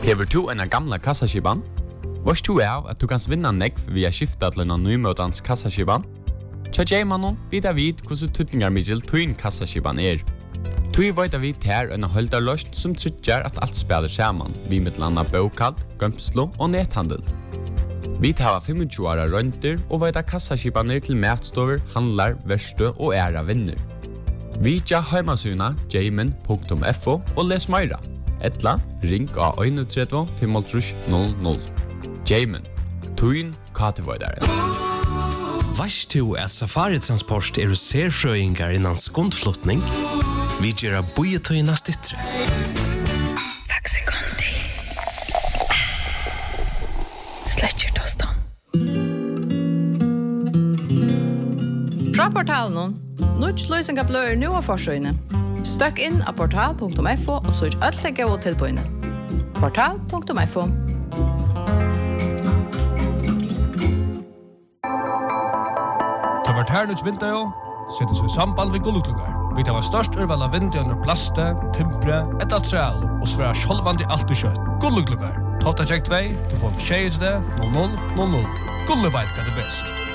Hever du en gamla kassaskiban? Vars du av at du kan vinna nekv via skifta til en nymøtans kassaskiban? Tja J-mannen vidar vid hvordan tutningar middel tuin kassaskiban Tui veit vi ter en holdarløsn som tryggjar at alt spiller saman, vi mittlanda bokald, gømslo og nethandel. Vi tar 25 åra rønter og veit kassaskibaner til matstover, handlar, verste og æra vinner. Vi tja heimasuna jamin.fo og les meira. Etla, ring av 31 500. Jamin, tuin katevoidare. Vast du at Safari-transport serfrøyngar innan skundflutning? Vi gjør bojetøyna stittre. Faxi Kondi. Sletcher tostan. Fra portalen, Nuts løysinga blør nu av forsøyne. Støkk inn av portal.fo og søk alle gode tilbøyne. Portal.fo. Ta vart her nuts vinter setter seg samband ved gullutlugar. Vi tar størst urval av vinter under plaste, timpre, et altreal og sværa sjolvandi alt i kjøtt. Gullutlugar. Tofta check 2, du får 6 0000. Gulleveit kan det best.